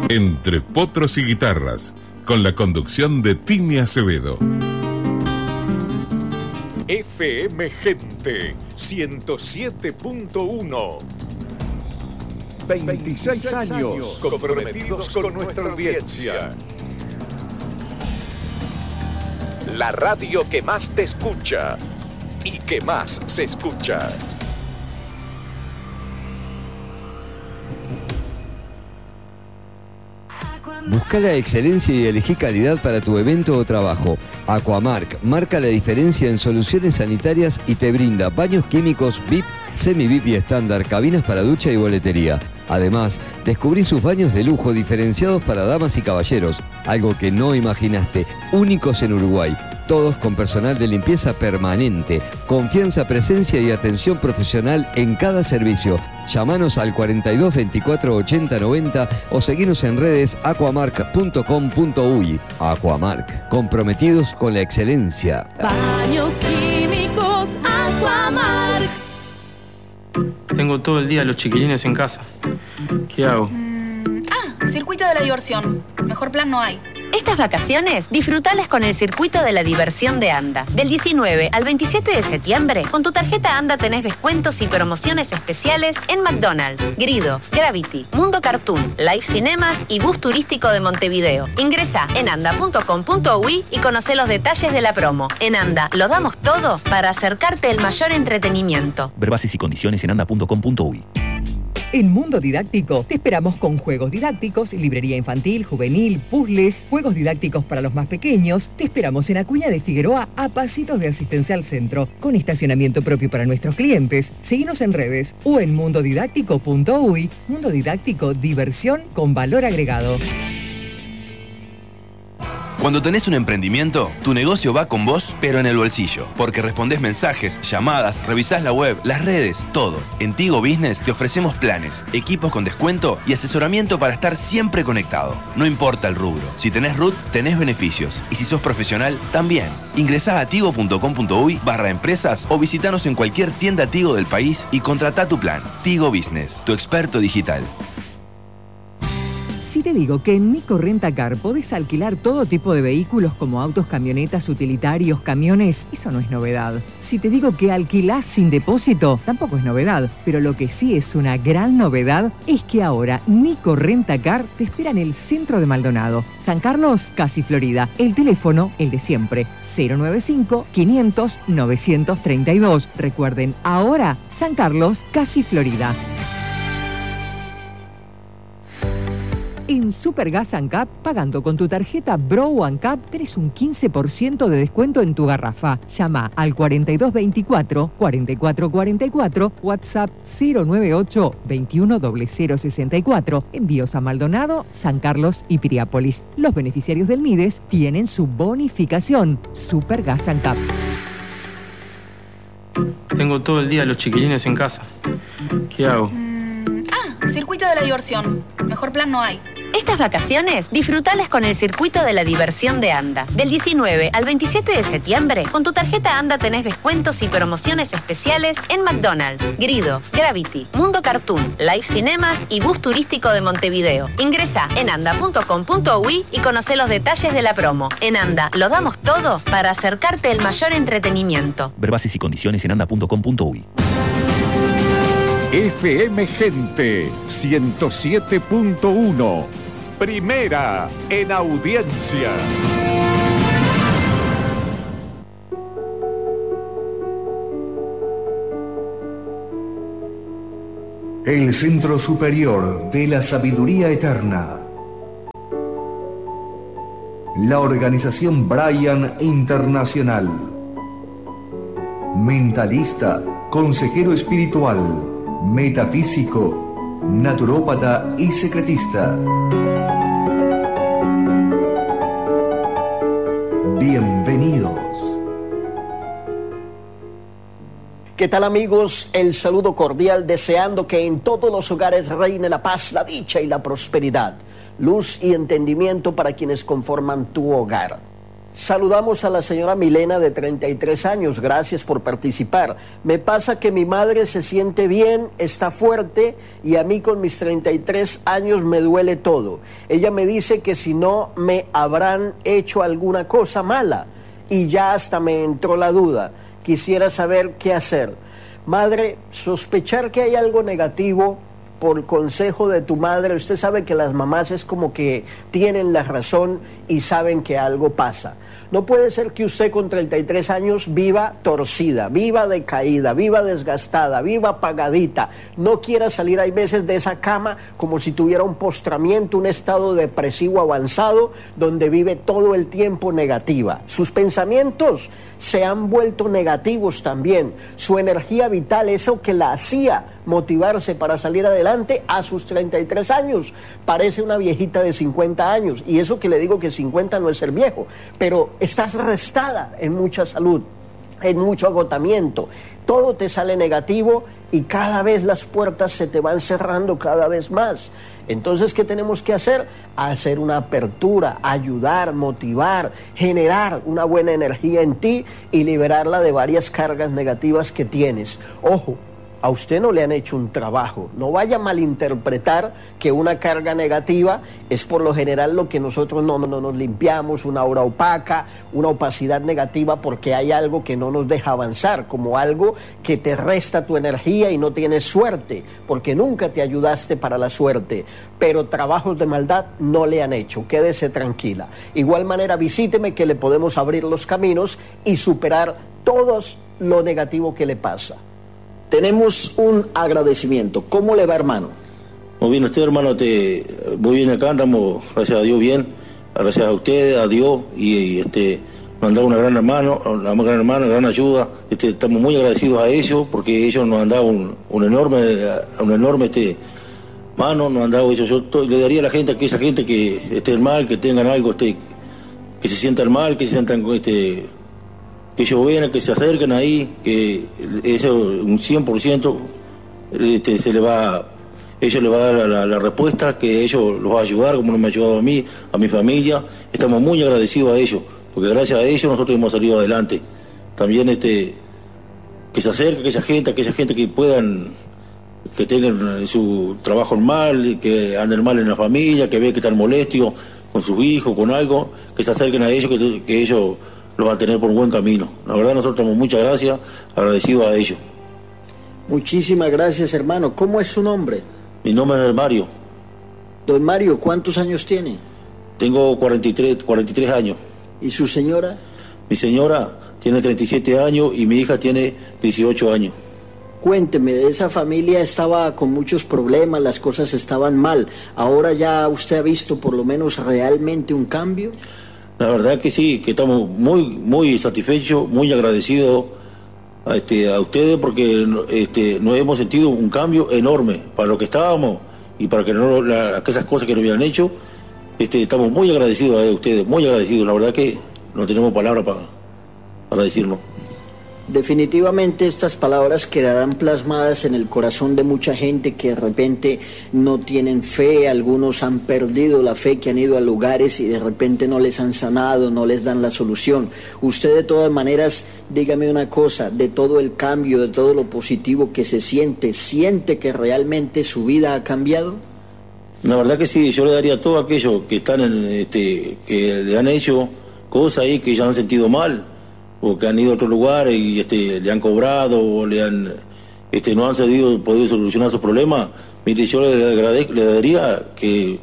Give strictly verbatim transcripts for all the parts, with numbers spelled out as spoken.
Entre potros y guitarras, con la conducción de Tini Acevedo. F M Gente ciento siete punto uno. veintiséis años comprometidos con nuestra audiencia. La radio que más te escucha y que más se escucha. Busca la excelencia y elegí calidad para tu evento o trabajo. Aquamark marca la diferencia en soluciones sanitarias y te brinda baños químicos V I P, semi-V I P y estándar, cabinas para ducha y boletería. Además, descubrí sus baños de lujo diferenciados para damas y caballeros, algo que no imaginaste, únicos en Uruguay. Todos con personal de limpieza permanente, confianza, presencia y atención profesional en cada servicio. Llámanos al cuarenta y dos veinticuatro ochenta noventa o seguinos en redes aquamark punto com punto uy. Aquamark, comprometidos con la excelencia. Baños químicos Aquamark. Tengo todo el día los chiquilines en casa. ¿Qué hago? Mm, ah, circuito de la diversión. Mejor plan no hay. Estas vacaciones, disfrutalas con el Circuito de la Diversión de ANDA. Del diecinueve al veintisiete de septiembre, con tu tarjeta ANDA tenés descuentos y promociones especiales en McDonald's, Grido, Gravity, Mundo Cartoon, Live Cinemas y Bus Turístico de Montevideo. Ingresá en anda punto com punto uy y conocé los detalles de la promo. En ANDA lo damos todo para acercarte el mayor entretenimiento. Ver bases y condiciones en anda punto com punto uy. En Mundo Didáctico te esperamos con juegos didácticos, librería infantil, juvenil, puzzles, juegos didácticos para los más pequeños. Te esperamos en Acuña de Figueroa, a pasitos de Asistencia al Centro, con estacionamiento propio para nuestros clientes. Seguinos en redes o en mundo didáctico punto uy. Mundo Didáctico, diversión con valor agregado. Cuando tenés un emprendimiento, tu negocio va con vos, pero en el bolsillo. Porque respondés mensajes, llamadas, revisás la web, las redes, todo. En Tigo Business te ofrecemos planes, equipos con descuento y asesoramiento para estar siempre conectado. No importa el rubro. Si tenés R U T, tenés beneficios. Y si sos profesional, también. Ingresá a tigo punto com punto uy barra empresas o visitanos en cualquier tienda Tigo del país y contratá tu plan. Tigo Business, tu experto digital. Si te digo que en Nico Rentacar podés alquilar todo tipo de vehículos como autos, camionetas, utilitarios, camiones, eso no es novedad. Si te digo que alquilás sin depósito, tampoco es novedad. Pero lo que sí es una gran novedad es que ahora Nico Rentacar te espera en el centro de Maldonado. San Carlos, casi Florida. El teléfono, el de siempre, cero noventa y cinco, quinientos, novecientos treinta y dos. Recuerden, ahora San Carlos, casi Florida. En Supergas ANCAP, pagando con tu tarjeta Bro ANCAP, tenés un quince por ciento de descuento en tu garrafa. Llama al cuarenta y dos veinticuatro, cuarenta y cuatro cuarenta y cuatro, WhatsApp cero noventa y ocho, veintiuno cero cero sesenta y cuatro. Envíos a Maldonado, San Carlos y Piriápolis. Los beneficiarios del MIDES tienen su bonificación. Supergas ANCAP. Tengo todo el día los chiquilines en casa. ¿Qué hago? Mm, ah, circuito de la diversión. Mejor plan no hay. Estas vacaciones, disfrutalas con el Circuito de la Diversión de ANDA. Del diecinueve al veintisiete de septiembre, con tu tarjeta ANDA tenés descuentos y promociones especiales en McDonald's, Grido, Gravity, Mundo Cartoon, Live Cinemas y Bus Turístico de Montevideo. Ingresá en anda punto com punto uy y conocé los detalles de la promo. En ANDA lo damos todo para acercarte el mayor entretenimiento. Ver bases y condiciones en anda punto com punto uy. F M Gente ciento siete punto uno. Primera en audiencia. El Centro Superior de la Sabiduría Eterna. La organización Brian Internacional. Mentalista, consejero espiritual, metafísico, naturópata y secretista. Bienvenidos. ¿Qué tal, amigos? El saludo cordial, deseando que en todos los hogares reine la paz, la dicha y la prosperidad, luz y entendimiento para quienes conforman tu hogar. Saludamos a la señora Milena de treinta y tres años, gracias por participar. Me pasa que mi madre se siente bien, está fuerte y a mí con mis treinta y tres años me duele todo. Ella me dice que si no me habrán hecho alguna cosa mala y ya hasta me entró la duda. Quisiera saber qué hacer. Madre, sospechar que hay algo negativo por consejo de tu madre, usted sabe que las mamás es como que tienen la razón y saben que algo pasa. No puede ser que usted con treinta y tres años viva torcida, viva decaída, viva desgastada, viva apagadita, no quiera salir hay veces de esa cama como si tuviera un postramiento, un estado depresivo avanzado donde vive todo el tiempo negativa. Sus pensamientos se han vuelto negativos también. Su energía vital, eso que la hacía motivarse para salir adelante a sus treinta y tres años, parece una viejita de cincuenta años. Y eso que le digo que cincuenta no es ser viejo, pero estás restada en mucha salud, en mucho agotamiento. Todo te sale negativo y cada vez las puertas se te van cerrando cada vez más. Entonces, ¿qué tenemos que hacer? Hacer una apertura, ayudar, motivar, generar una buena energía en ti y liberarla de varias cargas negativas que tienes. Ojo, a usted no le han hecho un trabajo. No vaya a malinterpretar que una carga negativa es por lo general lo que nosotros no, no, no nos limpiamos, una aura opaca, una opacidad negativa porque hay algo que no nos deja avanzar, como algo que te resta tu energía y no tienes suerte, porque nunca te ayudaste para la suerte. Pero trabajos de maldad no le han hecho, quédese tranquila. Igual manera visíteme que le podemos abrir los caminos y superar todo lo negativo que le pasa. Tenemos un agradecimiento. ¿Cómo le va, hermano? Muy bien, usted, hermano, te, muy bien acá, andamos, gracias a Dios, bien. Gracias a ustedes, a Dios, y, y este, nos han dado una gran hermano, una gran hermana, una gran ayuda. Este, estamos muy agradecidos a ellos, porque ellos nos han dado un, un enorme, un enorme este, mano, nos han dado ellos. Yo to, le daría a la gente, a aquella gente que esté mal, que tengan algo, este, que se sientan mal, que se sientan... Este, que ellos vean, que se acerquen ahí, que eso un cien por ciento este, se le va, ellos le va a dar la, la respuesta, que ellos los va a ayudar, como nos me ha ayudado a mí, a mi familia. Estamos muy agradecidos a ellos, porque gracias a ellos nosotros hemos salido adelante. También este, que se acerque aquella gente, aquella gente que puedan, que tengan su trabajo mal, que anden mal en la familia, que vean que están molestos con sus hijos, con algo, que se acerquen a ellos, que, que ellos lo va a tener por un buen camino. La verdad, nosotros damos muchas gracias, agradecidos a ellos. Muchísimas gracias, hermano. ¿Cómo es su nombre? Mi nombre es Mario. Don Mario, ¿cuántos años tiene? Tengo cuarenta y tres, cuarenta y tres años. ¿Y su señora? Mi señora tiene treinta y siete años y mi hija tiene dieciocho años. Cuénteme, esa familia estaba con muchos problemas, las cosas estaban mal. ¿Ahora ya usted ha visto por lo menos realmente un cambio? La verdad que sí, que estamos muy muy satisfechos, muy agradecidos a, este, a ustedes, porque este, nos hemos sentido un cambio enorme para lo que estábamos y para que no la, esas cosas que nos habían hecho. Este, estamos muy agradecidos a ustedes, muy agradecidos. La verdad que no tenemos palabras para, para decirlo. Definitivamente estas palabras quedarán plasmadas en el corazón de mucha gente que de repente no tienen fe, algunos han perdido la fe, que han ido a lugares y de repente no les han sanado, no les dan la solución. Usted de todas maneras, dígame una cosa, de todo el cambio, de todo lo positivo que se siente, ¿siente que realmente su vida ha cambiado? La verdad que sí, yo le daría a todos aquellos que están en, este, que le han hecho cosas ahí que ya han sentido mal, o que han ido a otro lugar y este, le han cobrado o le han este, no han cedido, podido solucionar sus problemas. Mire, yo le, agradezco, le daría que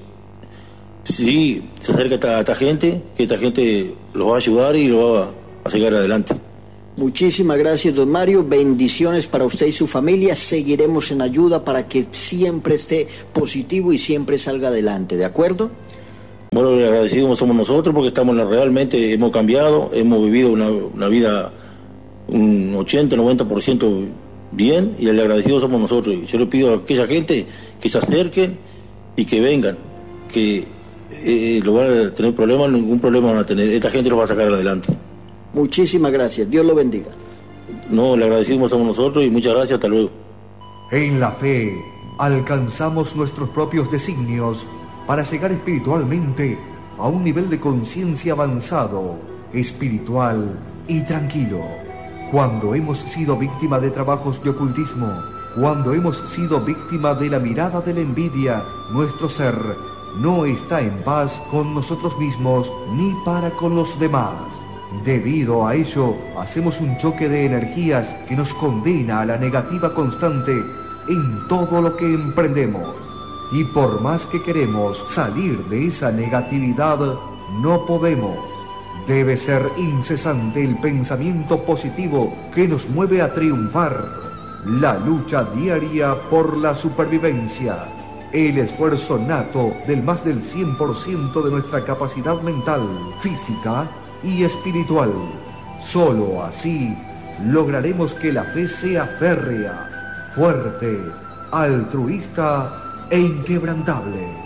sí se acerque a esta, a esta gente, que esta gente lo va a ayudar y lo va a seguir adelante. Muchísimas gracias, don Mario. Bendiciones para usted y su familia. Seguiremos en ayuda para que siempre esté positivo y siempre salga adelante, ¿de acuerdo? Bueno, le agradecidos somos nosotros porque estamos realmente, hemos cambiado, hemos vivido una, una vida un ochenta, noventa por ciento bien, y el agradecido somos nosotros. Yo le pido a aquella gente que se acerquen y que vengan, que eh, lo van a tener problemas, ningún problema van a tener, esta gente lo va a sacar adelante. Muchísimas gracias, Dios lo bendiga. No, le agradecimos somos nosotros y muchas gracias, hasta luego. En la fe alcanzamos nuestros propios designios para llegar espiritualmente a un nivel de conciencia avanzado espiritual y tranquilo. Cuando hemos sido víctima de trabajos de ocultismo, cuando hemos sido víctima de la mirada de la envidia, nuestro ser no está en paz con nosotros mismos ni para con los demás. Debido a ello, hacemos un choque de energías que nos condena a la negativa constante en todo lo que emprendemos. Y por más que queremos salir de esa negatividad, no podemos. Debe ser incesante el pensamiento positivo que nos mueve a triunfar. La lucha diaria por la supervivencia. El esfuerzo nato del más del cien por ciento de nuestra capacidad mental, física y espiritual. Solo así lograremos que la fe sea férrea, fuerte, altruista e inquebrantable.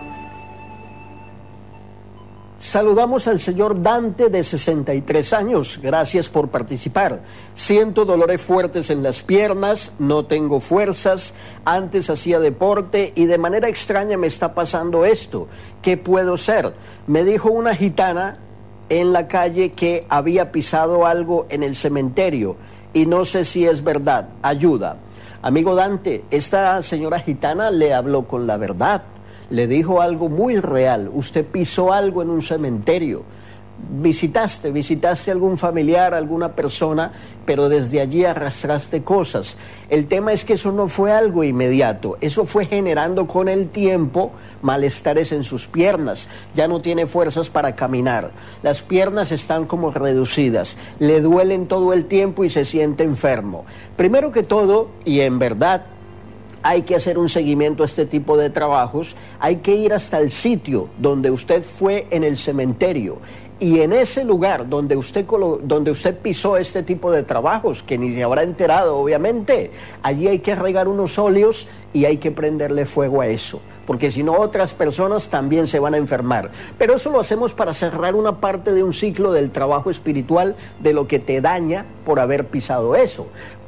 Saludamos al señor Dante de sesenta y tres años. Gracias por participar. Siento dolores fuertes en las piernas, no tengo fuerzas, antes hacía deporte y de manera extraña me está pasando esto. ¿Qué puedo ser? Me dijo una gitana en la calle que había pisado algo en el cementerio y no sé si es verdad. Ayuda. Amigo Dante, esta señora gitana le habló con la verdad. Le dijo algo muy real. Usted pisó algo en un cementerio. Visitaste, visitaste a algún familiar, alguna persona, pero desde allí arrastraste cosas. El tema es que eso no fue algo inmediato. Eso fue generando con el tiempo malestares en sus piernas. Ya no tiene fuerzas para caminar. Las piernas están como reducidas. Le duelen todo el tiempo y se siente enfermo. Primero que todo, y en verdad, hay que hacer un seguimiento a este tipo de trabajos, hay que ir hasta el sitio donde usted fue en el cementerio y en ese lugar donde usted, donde usted pisó este tipo de trabajos, que ni se habrá enterado obviamente, allí hay que regar unos óleos y hay que prenderle fuego a eso, porque si no otras personas también se van a enfermar. Pero eso lo hacemos para cerrar una parte de un ciclo del trabajo espiritual de lo que te daña por haber pisado eso.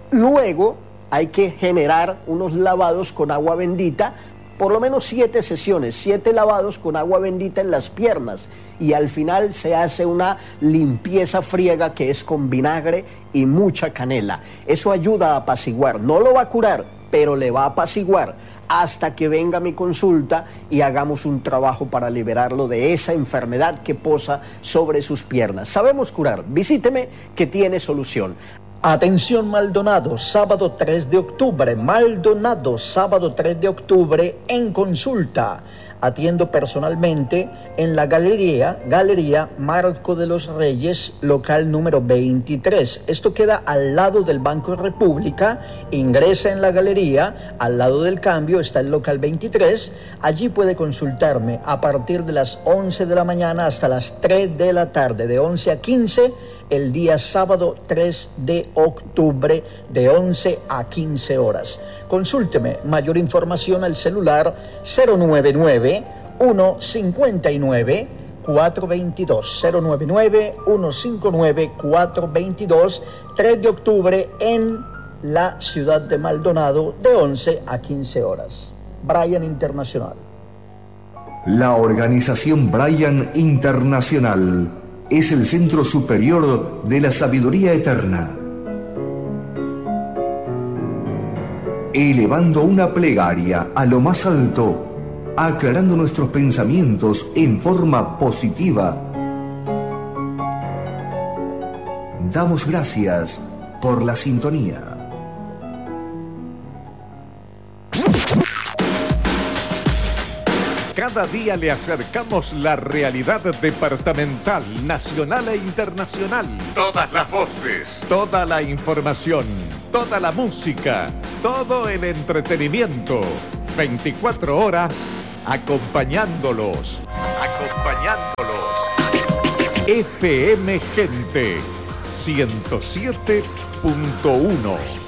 Luego hay que generar unos lavados con agua bendita, por lo menos siete sesiones, siete lavados con agua bendita en las piernas. Y al final se hace una limpieza friega que es con vinagre y mucha canela. Eso ayuda a apaciguar, no lo va a curar, pero le va a apaciguar hasta que venga mi consulta y hagamos un trabajo para liberarlo de esa enfermedad que posa sobre sus piernas. Sabemos curar, visíteme que tiene solución. Atención Maldonado, sábado tres de octubre, Maldonado, sábado tres de octubre en consulta. Atiendo personalmente en la galería, Galería Marco de los Reyes, local número veintitrés. Esto queda al lado del Banco República. Ingresa en la galería, al lado del cambio está el local veintitrés. Allí puede consultarme a partir de las once de la mañana hasta las tres de la tarde, de once a quince, el día sábado tres de octubre, de once a quince horas. Consúlteme, mayor información al celular cero nueve nueve, uno cinco nueve, cuatro dos dos, cero nueve nueve, uno cinco nueve, cuatro dos dos, tres de octubre en la ciudad de Maldonado, de once a quince horas. Bryan Internacional. La organización Bryan Internacional es el centro superior de la sabiduría eterna. Elevando una plegaria a lo más alto, aclarando nuestros pensamientos en forma positiva, damos gracias por la sintonía. Cada día le acercamos la realidad departamental, nacional e internacional. Todas las voces. Toda la información, toda la música, todo el entretenimiento. veinticuatro horas acompañándolos. Acompañándolos. F M Gente ciento siete punto uno.